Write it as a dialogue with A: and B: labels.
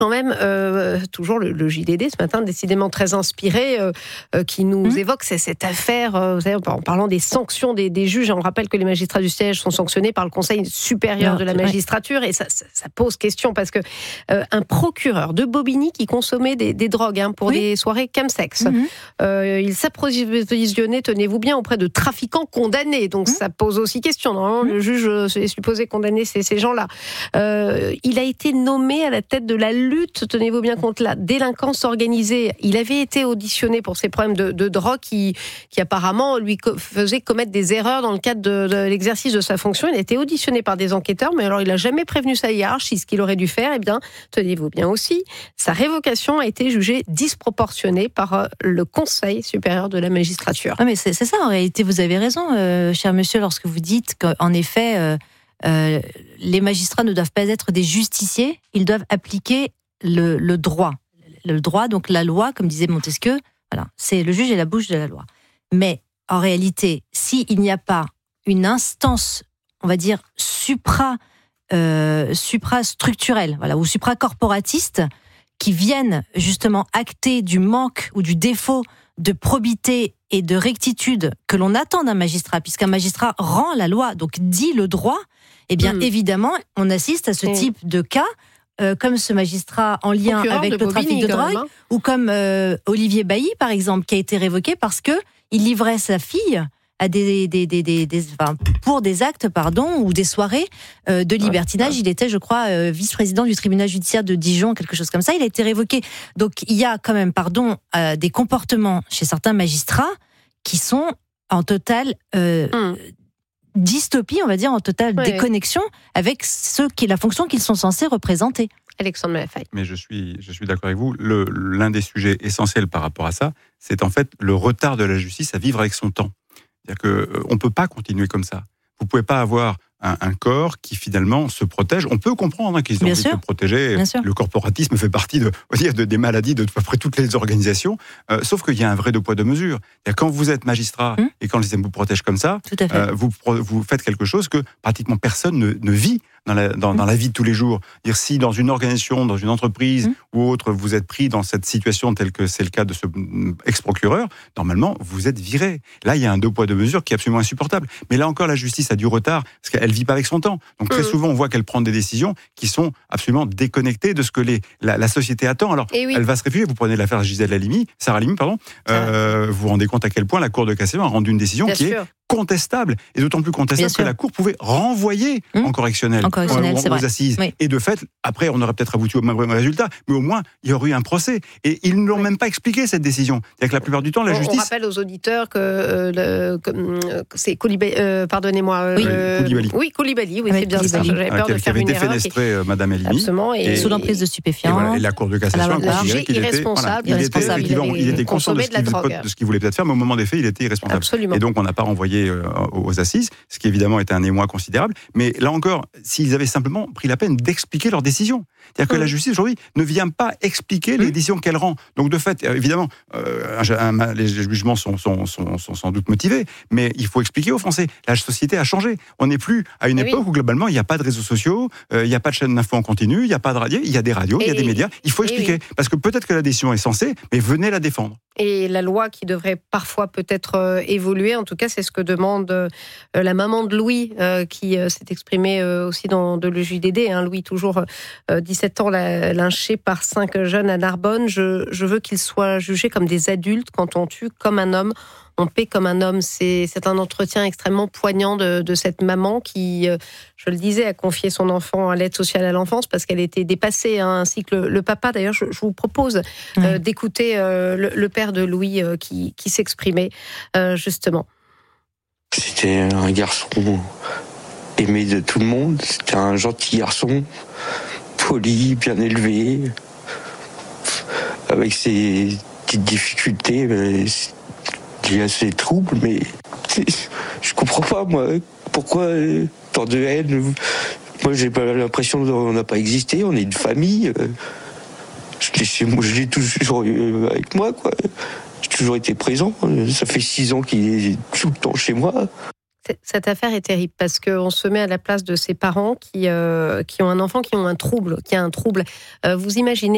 A: Quand même, toujours le JDD ce matin, décidément très inspiré, qui nous évoque cette affaire, vous savez, en parlant des sanctions des juges. On rappelle que les magistrats du siège sont sanctionnés par le Conseil supérieur de la magistrature, et ça pose question parce que un procureur de Bobigny qui consommait des drogues pour des soirées chemsex, il s'approvisionnait, tenez-vous bien, auprès de trafiquants condamnés. Donc ça pose aussi question. Normalement, le juge est supposé condamner ces gens-là. Il a été nommé à la tête de la lutte, tenez-vous bien, contre la délinquance organisée. Il avait été auditionné pour ses problèmes de drogue qui apparemment lui faisait commettre des erreurs dans le cadre de l'exercice de sa fonction. Il a été auditionné par des enquêteurs, mais alors il n'a jamais prévenu sa hiérarchie. Ce qu'il aurait dû faire, eh bien, tenez-vous bien aussi, sa révocation a été jugée disproportionnée par le Conseil supérieur de la magistrature.
B: Ah mais c'est ça, en réalité, vous avez raison, cher monsieur, lorsque vous dites qu'en effet, les magistrats ne doivent pas être des justiciers, ils doivent appliquer le droit. Le droit, donc la loi, comme disait Montesquieu, voilà, c'est le juge et la bouche de la loi. Mais en réalité, s'il n'y a pas une instance, on va dire, suprastructurelle, voilà, ou supracorporatiste, qui viennent justement acter du manque ou du défaut de probité et de rectitude que l'on attend d'un magistrat, puisqu'un magistrat rend la loi, donc dit le droit, eh bien évidemment, on assiste à ce type de cas, comme ce magistrat en lien avec le trafic de drogue, ou comme Olivier Bailly, par exemple, qui a été révoqué parce que il livrait sa fille à pour des actes, ou des soirées de libertinage. Il était, je crois, vice-président du tribunal judiciaire de Dijon, quelque chose comme ça. Il a été révoqué. Donc, il y a quand même, des comportements chez certains magistrats qui sont en totale dystopie, on va dire, en totale déconnexion avec la fonction qu'ils sont censés représenter.
C: Alexandre Malafaille. Mais je suis d'accord avec vous. L'un des sujets essentiels par rapport à ça, c'est en fait le retard de la justice à vivre avec son temps. C'est-à-dire qu'on ne peut pas continuer comme ça. Vous ne pouvez pas avoir un corps qui finalement se protège. On peut comprendre qu'ils ont envie de se protéger. Le corporatisme fait partie des maladies de peu près toutes les organisations. Sauf qu'il y a un vrai deux poids deux mesures. Quand vous êtes magistrat et quand le système vous protège comme ça, vous faites quelque chose que pratiquement personne ne vit dans la vie de tous les jours. Dire si dans une organisation, dans une entreprise ou autre, vous êtes pris dans cette situation telle que c'est le cas de ce ex-procureur, normalement, vous êtes viré. Là, il y a un deux poids deux mesures qui est absolument insupportable. Mais là encore, la justice a du retard parce qu'elle vit pas avec son temps. Donc très souvent, on voit qu'elle prend des décisions qui sont absolument déconnectées de ce que la société attend. Alors, elle va se réfugier. Vous prenez l'affaire Sarah Halimi, vous vous rendez compte à quel point la Cour de cassation a rendu une décision qui est contestable, et d'autant plus contestable que la Cour pouvait renvoyer en correctionnel, aux assises. Et de fait, après, on aurait peut-être abouti au même résultat, mais au moins, il y aurait eu un procès. Et ils ne l'ont même pas expliqué, cette décision. C'est-à-dire que la plupart du temps, la justice...
A: On rappelle aux auditeurs que c'est Coulibaly. Coulibaly, c'est bien ça. J'avais peur de faire une erreur.
C: Qui avait défenestré Madame Halimi.
A: Absolument.
B: Et sous l'emprise de stupéfiants.
C: Et la Cour de cassation a jugé qu'il était il était conscient de ce qu'il voulait peut-être faire, mais au moment des faits, il était irresponsable.
A: Absolument.
C: Et donc, on n'a pas renvoyé aux assises, ce qui évidemment était un émoi considérable. Mais là encore, s'ils avaient simplement pris la peine d'expliquer leurs décisions. C'est-à-dire que la justice aujourd'hui ne vient pas expliquer les décisions qu'elle rend. Donc de fait, évidemment, les jugements sont sans doute motivés, mais il faut expliquer aux Français. La société a changé. On n'est plus à une époque où globalement il n'y a pas de réseaux sociaux, il n'y a pas de chaîne d'infos en continu, il n'y a pas de radio, il y a des radios, il y a des médias. Il faut expliquer parce que peut-être que la décision est censée, mais venez la défendre.
A: Et la loi qui devrait parfois peut-être évoluer, en tout cas c'est ce que demande la maman de Louis qui s'est exprimée aussi dans le JDD. Louis, toujours 17 ans, lynché par 5 jeunes à Narbonne. Je veux qu'ils soient jugés comme des adultes. Quand on tue comme un homme, on paie comme un homme. C'est un entretien extrêmement poignant de cette maman qui, je le disais, a confié son enfant à l'aide sociale à l'enfance parce qu'elle était dépassée, ainsi que le papa. D'ailleurs, je vous propose d'écouter le père de Louis qui s'exprimait justement.
D: C'était un garçon aimé de tout le monde. C'était un gentil garçon, poli, bien élevé, avec ses petites difficultés. Il y a ses troubles, mais je comprends pas, moi, pourquoi tant de haine. Moi, j'ai pas l'impression qu'on n'a pas existé, on est une famille. Je l'ai toujours avec moi, quoi. J'ai toujours été présent. Ça fait 6 ans qu'il est tout le temps chez moi.
A: Cette affaire est terrible parce qu'on se met à la place de ces parents qui ont un enfant qui a un trouble. Vous imaginez